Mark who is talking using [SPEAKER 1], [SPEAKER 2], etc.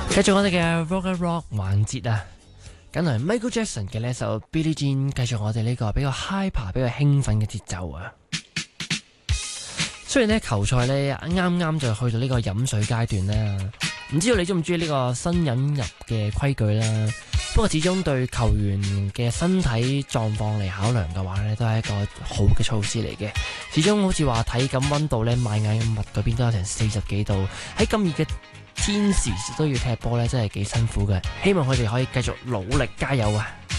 [SPEAKER 1] 繼續我哋嘅 Rock Rock 環節啊，緊係 Michael Jackson 嘅呢一首 Billie Jean， 繼續我哋呢個比較 hyper 比較興奮嘅節奏啊。雖然呢球賽呢啱啱就去到呢個飲水階段啦，唔知道你中唔中意呢個新引入嘅規矩啦。不過始終對球員嘅身體狀況嚟考量嘅話呢，都係一個好嘅措施嚟嘅。始終好似話體感溫度呢，邁亞密嗰邊都有成40幾度，喺咁熱嘅天時都要踢波呢，真係幾辛苦嘅。希望佢哋可以繼續努力加油啊！